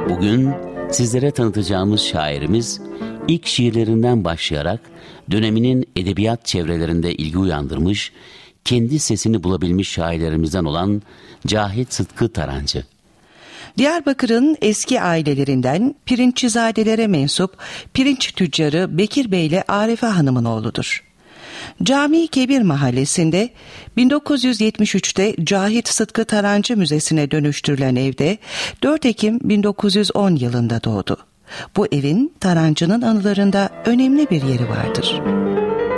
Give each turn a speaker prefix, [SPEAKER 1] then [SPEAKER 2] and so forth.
[SPEAKER 1] Bugün sizlere tanıtacağımız şairimiz ilk şiirlerinden başlayarak döneminin edebiyat çevrelerinde ilgi uyandırmış, kendi sesini bulabilmiş şairlerimizden olan Cahit Sıtkı Tarancı.
[SPEAKER 2] Diyarbakır'ın eski ailelerinden pirinççizadelere mensup pirinç tüccarı Bekir Bey ile Arife Hanım'ın oğludur. Cami Kebir Mahallesi'nde 1973'te Cahit Sıtkı Tarancı Müzesi'ne dönüştürülen evde 4 Ekim 1910 yılında doğdu. Bu evin Tarancı'nın anılarında önemli bir yeri vardır.